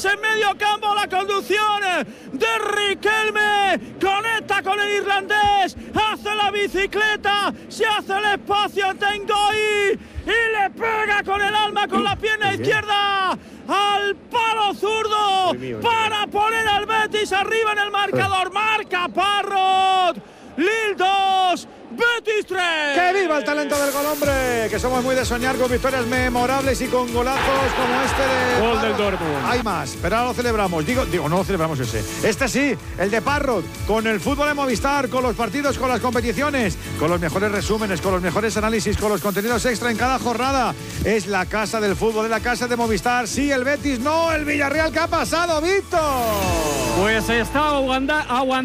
Betis en medio campo, la conducción de Riquelme, conecta con el irlandés, hace la bicicleta, se hace el espacio ante Ngoí y le pega con el alma, con la pierna izquierda al palo zurdo para poner al Betis arriba en el marcador. Marca Parrot, Lille 2, Betis 3. ¡Que viva el talento del gol, hombre! Que somos muy de soñar con victorias memorables y con golazos como este de gol Parrot. del Dortmund. Hay más, pero ahora lo celebramos. Digo, no lo celebramos ese. Este sí, el de Parrot, con el fútbol de Movistar, con los partidos, con las competiciones, con los mejores resúmenes, con los mejores análisis, con los contenidos extra en cada jornada. Es la casa del fútbol, es la casa de Movistar. Sí, el Betis, no, el Villarreal. ¿Qué ha pasado, Víctor? Pues está aguantando